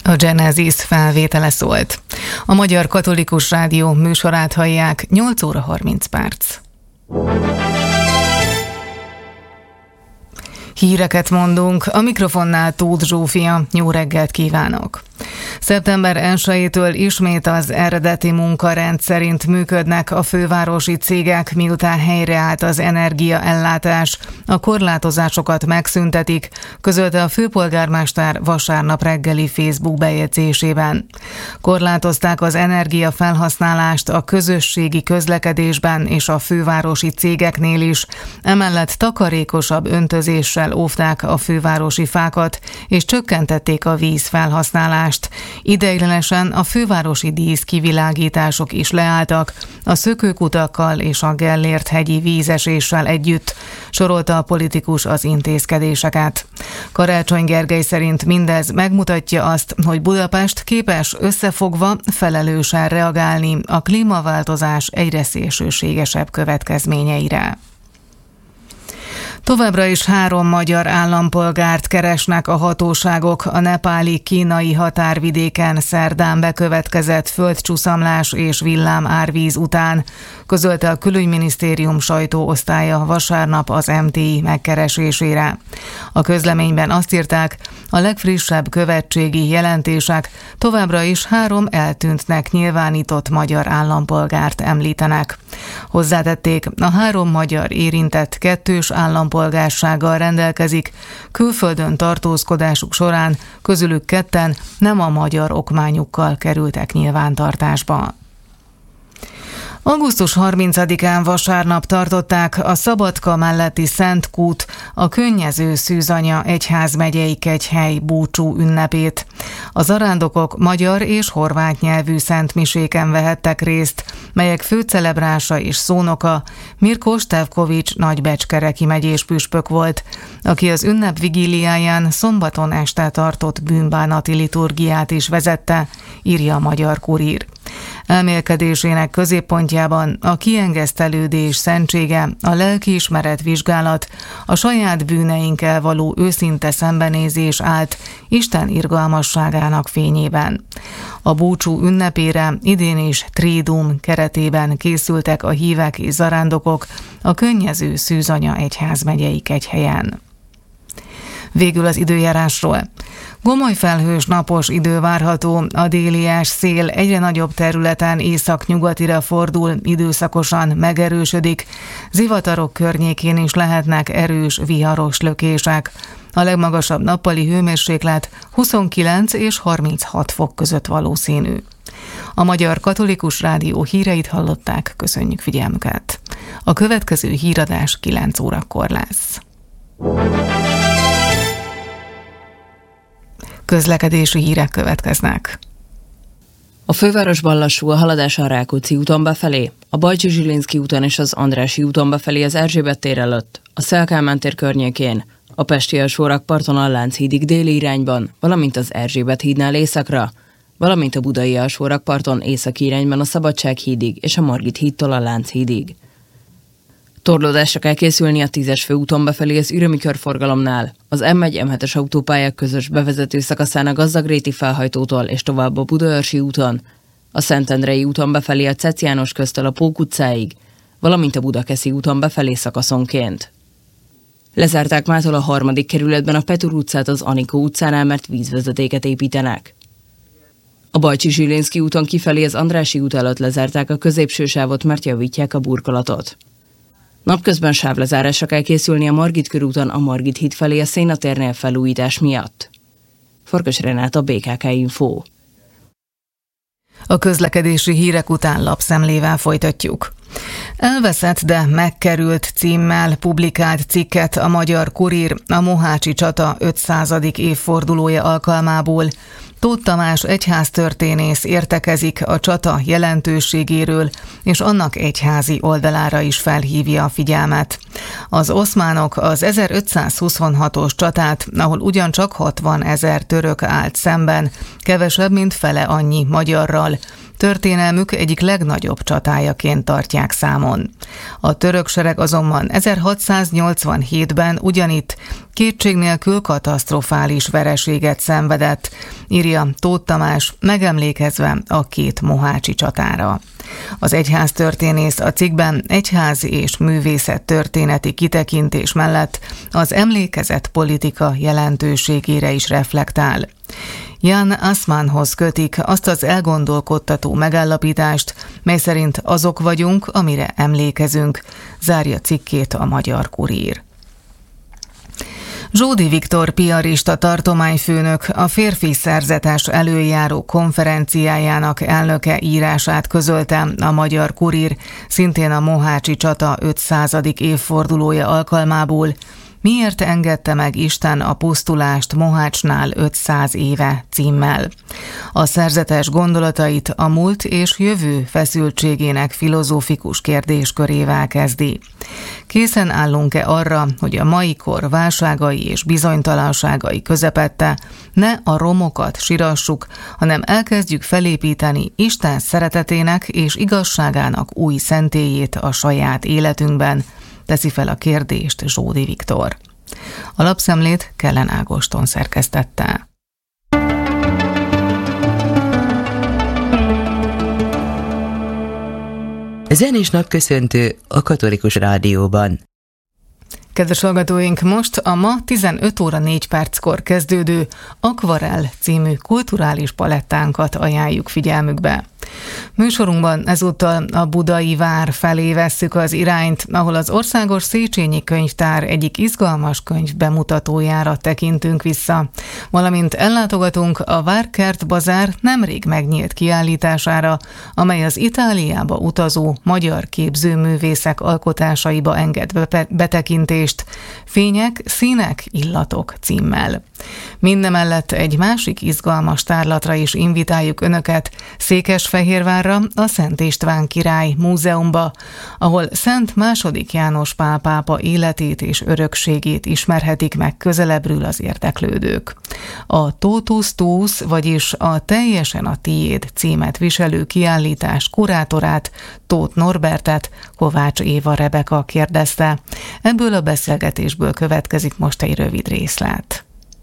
A Genesis felvétele szólt. A Magyar Katolikus Rádió műsorát hallják, 8 óra 30 perc. Híreket mondunk, a mikrofonnál Tóth Zsófia, jó reggelt kívánok! Szeptember 1-től ismét az eredeti munkarend szerint működnek a fővárosi cégek, miután helyreállt az energiaellátás. A korlátozásokat megszüntetik, közölte a főpolgármester vasárnap reggeli Facebook bejegyzésében. Korlátozták az energiafelhasználást a közösségi közlekedésben és a fővárosi cégeknél is, emellett takarékosabb öntözéssel óvták a fővárosi fákat, és csökkentették a vízfelhasználást. Ideiglenesen a fővárosi díszkivilágítások is leálltak, a szökőkutakkal és a Gellért-hegyi vízeséssel együtt, sorolta a politikus az intézkedéseket. Karácsony Gergely szerint mindez megmutatja azt, hogy Budapest képes összefogva felelősen reagálni a klímaváltozás egyre szélsőségesebb következményeire. Továbbra is 3 magyar állampolgárt keresnek a hatóságok a nepáli-kínai határvidéken szerdán bekövetkezett földcsuszamlás és villámárvíz után, közölte a Külügyminisztérium sajtóosztálya vasárnap az MTI megkeresésére. A közleményben azt írták, a legfrissebb követségi jelentések továbbra is 3 eltűntnek nyilvánított magyar állampolgárt említenek. Hozzátették, a 3 magyar érintett 2-s állampolgársággal rendelkezik, külföldön tartózkodásuk során közülük 2 nem a magyar okmányukkal kerültek nyilvántartásba. Augusztus 30-án vasárnap tartották a Szabadka melletti Szent Kút, a Könnyező Szűzanya egyházmegyei kegyhely búcsú ünnepét. A zarándokok magyar és horvát nyelvű szentmiséken vehettek részt, melyek főcelebrása és szónoka Mirko Stevkovics nagybecskereki megyés püspök volt, aki az ünnep vigíliáján szombaton este tartott bűnbánati liturgiát is vezette, írja a Magyar Kurír. Elmélkedésének középpontjában a kiengesztelődés szentsége, a lelkiismeret vizsgálat, a saját bűneinkkel való őszinte szembenézés állt Isten irgalmasságának fényében. A búcsú ünnepére idén is Triduum keretében készültek a hívek és zarándokok a Könnyező Szűzanya egyházmegyei kegyhelyen. Végül az időjárásról. Gomoly felhős napos idő várható, a délies szél egyre nagyobb területen északnyugatira fordul, időszakosan megerősödik, zivatarok környékén is lehetnek erős viharos lökések. A legmagasabb nappali hőmérséklet 29 és 36 fok között valószínű. A Magyar Katolikus Rádió híreit hallották, köszönjük figyelmüket. A következő híradás 9 órakor lesz. Közlekedési hírek következnek. A fővárosban lassú a haladás a Rákóczi úton befelé, a Bajcsy-Zsilinszky úton és az Andrássy úton befelé az Erzsébet tér előtt, a Széll-Kálmán tér környékén, a Pesti alsórakparton a Lánchídig déli irányban, valamint az Erzsébet hídnál északra, valamint a Budai alsórakparton északi irányban a Szabadsághídig és a Margit hídtól a Lánchídig. Torlódásra kell készülni a 10-es főúton befelé az ürömi körforgalomnál, az M1-M7-es autópályák közös bevezető szakaszán a Gazdagréti felhajtótól és tovább a Budaörsi úton, a Szentendrei úton befelé a Cec János köztől a Pók utcáig, valamint a Budakeszi úton befelé szakaszonként. Lezárták mától a 3. kerületben a Petur utcát az Anikó utcánál, mert vízvezetéket építenek. A Bajcsy-Zsilinszky úton kifelé az Andrássy út előtt lezárták a középső sávot, mert javítják a burkolatot. Napközben sávlezárásra kell készülni a Margit körúton a Margit híd felé a Szénatérnél felújítás miatt. Farkas Renáta, BKK Info. A közlekedési hírek után lapszemlével folytatjuk. Elveszett, de megkerült címmel publikált cikket a Magyar Kurír a Mohácsi csata 500. évfordulója alkalmából. Tóth Tamás egyháztörténész értekezik a csata jelentőségéről, és annak egyházi oldalára is felhívja a figyelmet. Az oszmánok az 1526-os csatát, ahol ugyancsak 60 000 török állt szemben, kevesebb, mint fele annyi magyarral, történelmük egyik legnagyobb csatájaként tartják számon. A török sereg azonban 1687-ben ugyanitt kétség nélkül katasztrofális vereséget szenvedett, írja Tóth Tamás, megemlékezve a két mohácsi csatára. Az egyháztörténész a cikkben egyház és művészet történeti kitekintés mellett az emlékezett politika jelentőségére is reflektál. Jan Assmannhoz kötik azt az elgondolkodtató megállapítást, mely szerint azok vagyunk, amire emlékezünk, zárja cikkét a Magyar Kurír. Zsódi Viktor piarista tartományfőnök a férfi szerzetes előjáró konferenciájának elnöke írását közölte a Magyar Kurír, szintén a mohácsi csata 500. évfordulója alkalmából. Miért engedte meg Isten a pusztulást Mohácsnál 500 éve címmel. A szerzetes gondolatait a múlt és jövő feszültségének filozófikus kérdéskörével kezdi. Készen állunk-e arra, hogy a mai kor válságai és bizonytalanságai közepette ne a romokat sirassuk, hanem elkezdjük felépíteni Isten szeretetének és igazságának új szentélyét a saját életünkben, teszi fel a kérdést Zsódi Viktor. A lapszemlét Kellen Ágoston szerkesztette. Zenés napköszöntő a Katolikus Rádióban. Kedves hallgatóink, most a ma 15 óra 4 perckor kezdődő Akvarell című kulturális palettánkat ajánljuk figyelmükbe. Műsorunkban ezúttal a Budai Vár felé vesszük az irányt, ahol az Országos Széchenyi Könyvtár egyik izgalmas könyv bemutatójára tekintünk vissza, valamint ellátogatunk a Várkert Bazár nemrég megnyílt kiállítására, amely az Itáliába utazó magyar képzőművészek alkotásaiba enged betekintést, Fények, színek, illatok címmel. Mindemellett egy másik izgalmas tárlatra is invitáljuk Önöket, Székesfehérvárra, a Szent István Király Múzeumba, ahol Szent II. János Pál pápa életét és örökségét ismerhetik meg közelebbről az érdeklődők. A Totus Tuus, vagyis a Teljesen a tiéd címet viselő kiállítás kurátorát, Tóth Norbertet Kovács Éva Rebeka kérdezte. Ebből a beszélgetésből következik most egy rövid részlet.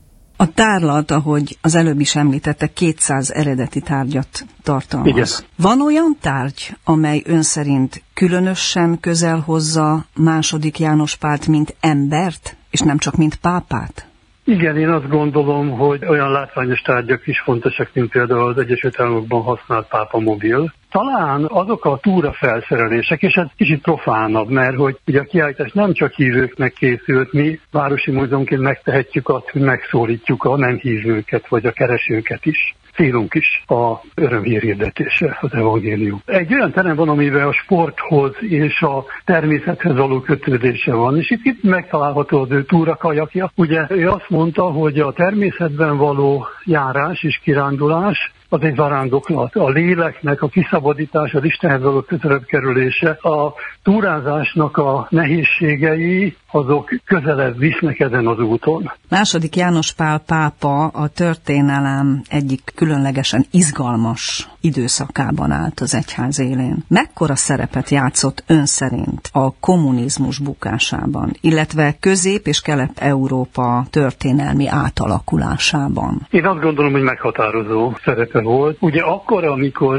A tárlat, ahogy az előbb is említette, 200 eredeti tárgyat tartalmaz. Igen. Van olyan tárgy, amely ön szerint különösen közel hozza II. János Pált, mint embert, és nem csak mint pápát? Igen, én azt gondolom, hogy olyan látványos tárgyak is fontosak, mint például az Egyesült Államokban használt pápamobil. Talán azok a túrafelszerelések, és ez kicsit profánabb, mert hogy ugye a kiállítás nem csak hívőknek készült, mi Városi Múzeumként megtehetjük azt, hogy megszólítjuk a nem hívőket, vagy a keresőket is. Célunk is a örömhír hirdetése, az evangélium. Egy olyan terem van, amiben a sporthoz és a természethez való kötődése van, és itt megtalálható az ő túrakajakja. Ugye ő azt mondta, hogy a természetben való járás és kirándulás az egy zarándoklat. A léleknek a kiszabadítása, az Istenhez való közelebb kerülése, a túrázásnak a nehézségei, azok közelebb visznek ezen az úton. II. János Pál pápa a történelem egyik különlegesen izgalmas időszakában állt az egyház élén. Mekkora szerepet játszott ön szerint a kommunizmus bukásában, illetve Közép- és Kelet-Európa történelmi átalakulásában? Én azt gondolom, hogy meghatározó szerepe volt. Ugye akkor, amikor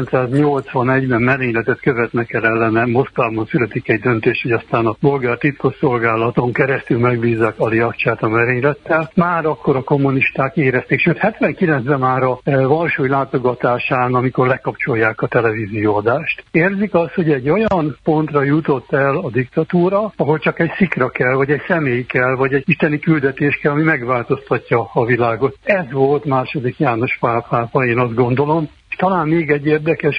1981-ben merényletet követnek el ellene, Moszkvában születik egy döntés, hogy aztán a bolgár titkosszolgálaton keresztül megbízzák Ali Akcsát a merénylettel. Már akkor a kommunisták érezték, sőt 79-ben már a varsói látogatásán, amikor lekapcsolják a televízióadást. Érzik azt, hogy egy olyan pontra jutott el a diktatúra, ahol csak egy szikra kell, vagy egy személy kell, vagy egy isteni küldetés kell, ami megváltoztatja a világot. Ez volt II. János Pál pápa, én azt gondolom. És talán még egy érdekes